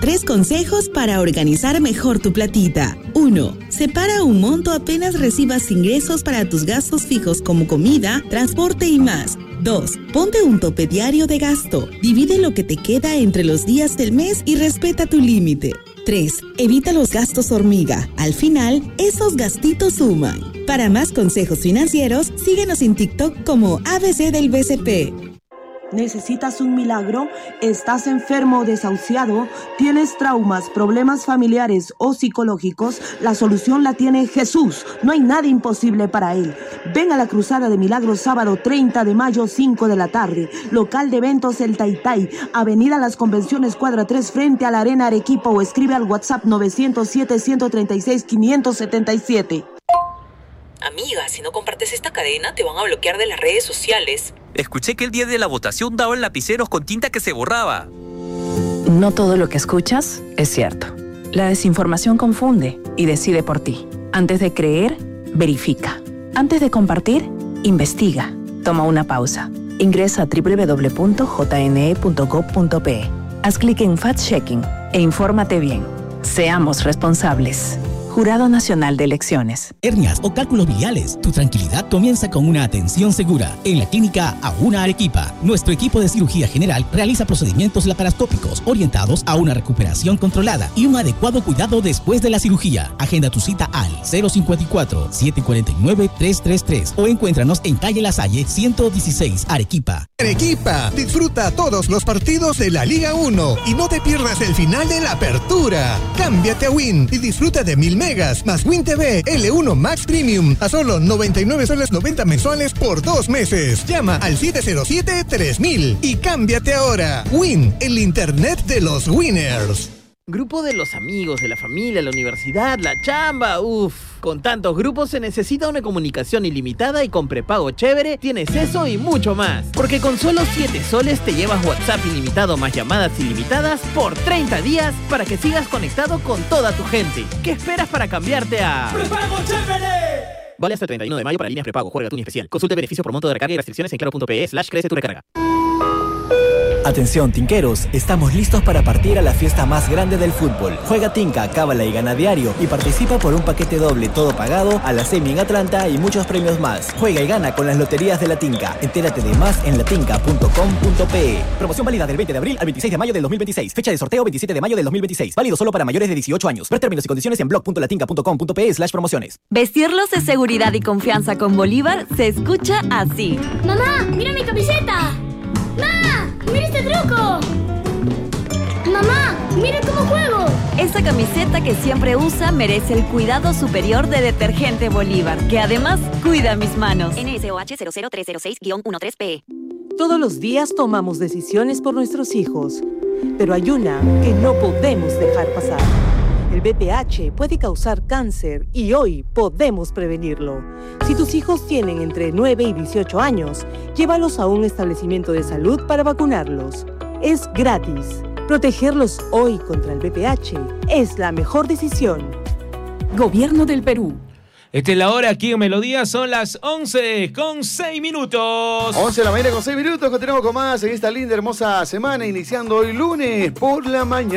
3 consejos para organizar mejor tu platita. 1. Separa un monto apenas recibas ingresos para tus gastos fijos como comida, transporte y más. 2. Ponte un tope diario de gasto. Divide lo que te queda entre los días del mes y respeta tu límite. 3. Evita los gastos hormiga. Al final, esos gastitos suman. Para más consejos financieros, síguenos en TikTok como ABC del BCP. ¿Necesitas un milagro? ¿Estás enfermo o desahuciado? ¿Tienes traumas, problemas familiares o psicológicos? La solución la tiene Jesús. No hay nada imposible para Él. Ven a la Cruzada de Milagros sábado 30 de mayo, 5 de la tarde. Local de eventos El Taytay, Avenida Las Convenciones, cuadra 3, frente a la Arena Arequipa, o escribe al WhatsApp 907-136-577. Amiga, si no compartes esta cadena, te van a bloquear de las redes sociales. Escuché que el día de la votación daban lapiceros con tinta que se borraba. No todo lo que escuchas es cierto. La desinformación confunde y decide por ti. Antes de creer, verifica. Antes de compartir, investiga. Toma una pausa. Ingresa a www.jne.gov.pe. Haz clic en Fact-Checking e infórmate bien. Seamos responsables. Jurado Nacional de Elecciones. Hernias o cálculos biliares. Tu tranquilidad comienza con una atención segura. En la clínica Auna Arequipa, nuestro equipo de cirugía general realiza procedimientos laparoscópicos orientados a una recuperación controlada y un adecuado cuidado después de la cirugía. Agenda tu cita al 054-749-333 o encuéntranos en calle La Salle 116, Arequipa. Arequipa, disfruta todos los partidos de la Liga 1 y no te pierdas el final de la apertura. Cámbiate a Win y disfruta de 1000 megas más Win TV L1 Max Premium a solo 99 soles 90 mensuales por 2 meses. Llama al 707-3000 y cámbiate ahora. Win, el internet de los winners. Grupo de los amigos, de la familia, la universidad, la chamba, Con tantos grupos se necesita una comunicación ilimitada y con prepago chévere tienes eso y mucho más. Porque con solo 7 soles te llevas WhatsApp ilimitado más llamadas ilimitadas por 30 días para que sigas conectado con toda tu gente. ¿Qué esperas para cambiarte a ¡prepago chévere! Vale hasta el 31 de mayo para líneas prepago, juega Tuni especial. Consulte beneficio por monto de recarga y restricciones en claro.pe/crece tu recarga. Atención tinqueros, estamos listos para partir a la fiesta más grande del fútbol. Juega Tinca, cábala y gana diario y participa por un paquete doble todo pagado a la semi en Atlanta y muchos premios más. Juega y gana con las loterías de la Tinca. Entérate de más en latinca.com.pe. Promoción válida del 20 de abril al 26 de mayo del 2026. Fecha de sorteo 27 de mayo del 2026. Válido solo para mayores de 18 años. Ver términos y condiciones en blog.latinca.com.pe/promociones. Vestirlos de seguridad y confianza con Bolívar se escucha así. ¡Mamá, mira mi camiseta! ¡Ma! ¡Mira este truco! ¡Mamá! ¡Mira cómo juego! Esa camiseta que siempre usa merece el cuidado superior de Detergente Bolívar, que además cuida mis manos. NSOH 00306-13P. Todos los días tomamos decisiones por nuestros hijos, pero hay una que no podemos dejar pasar. El VPH puede causar cáncer y hoy podemos prevenirlo. Si tus hijos tienen entre 9 y 18 años, llévalos a un establecimiento de salud para vacunarlos. Es gratis. Protegerlos hoy contra el VPH es la mejor decisión. Gobierno del Perú. Esta es la hora aquí en Melodía, son las 11:06. 11 de la mañana con 6 minutos, continuamos con más en esta linda, hermosa semana, iniciando hoy lunes por la mañana.